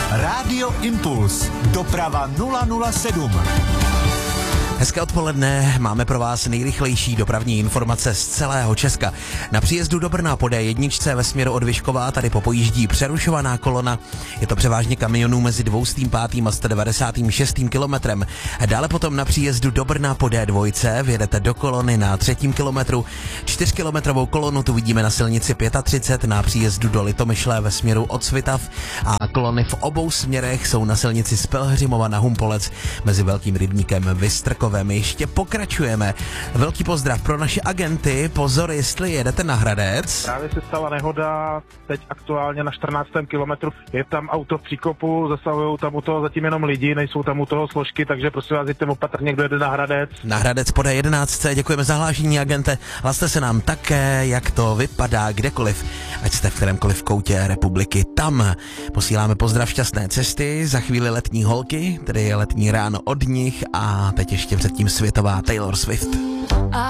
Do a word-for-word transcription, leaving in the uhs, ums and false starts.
Rádio Impuls. Doprava nula nula sedm. Hezké odpoledne, máme pro vás nejrychlejší dopravní informace z celého Česka. Na příjezdu do Brna po dé jedna ve směru od Vyškova tady popojíždí přerušovaná kolona. Je to převážně kamionů mezi dvě stě pátým a sto devadesát šestým kilometrem. Dále potom na příjezdu do Brna po dé dva vjedete do kolony na třetím kilometru. Čtyřkilometrovou kolonu tu vidíme na silnici třicet pět na příjezdu do Litomyšle ve směru od Svitav a kolony v obou směrech jsou na silnici z Pelhřimova na Humpolec mezi Velkým Rybníkem Vystrkov. My ještě pokračujeme. Velký pozdrav pro naše agenty. Pozor, jestli jedete na Hradec. Právě se stala nehoda, teď aktuálně na čtrnáctém kilometru. Je tam auto v příkopu, zasahují tam u toho zatím jenom lidi, nejsou tam u toho složky, takže prosím vás, jeďte opatrně, kdo jede na Hradec. Na Hradec po dé jedenáct. Děkujeme za hlášení, agente. Hlaste se nám také, jak to vypadá kdekoliv, ať jste v kterémkoliv koutě republiky. Tam posíláme pozdrav, šťastné cesty, za chvíli letní holky, tedy je letní ráno od nich a teď ještě předtím světová Taylor Swift.